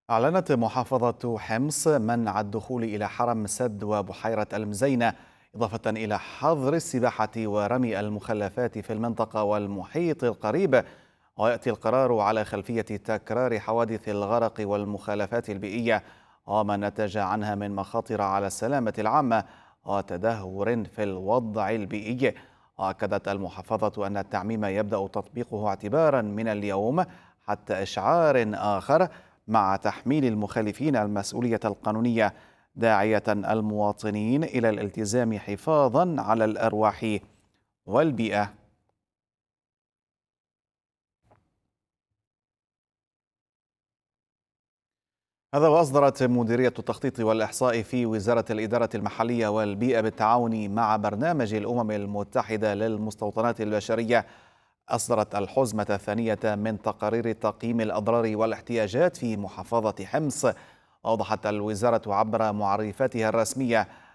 أعلنت محافظة حمص منع الدخول إلى حرم سد وبحيرة المزينة، إضافة إلى حظر السباحة ورمي المخلفات في المنطقة والمحيط القريب. ويأتي القرار على خلفية تكرار حوادث الغرق والمخالفات البيئية وما نتج عنها من مخاطر على السلامة العامة وتدهور في الوضع البيئي. وأكدت المحافظة أن التعميم يبدأ تطبيقه اعتبارا من اليوم حتى إشعار آخر، مع تحميل المخالفين المسؤولية القانونية، داعية المواطنين إلى الالتزام حفاظا على الأرواح والبيئة. هذا وأصدرت مديرية التخطيط والإحصاء في وزارة الإدارة المحلية والبيئة بالتعاون مع برنامج الأمم المتحدة للمستوطنات البشرية، أصدرت الحزمة الثانية من تقارير تقييم الأضرار والاحتياجات في محافظة حمص. أوضحت الوزارة عبر معرفتها الرسمية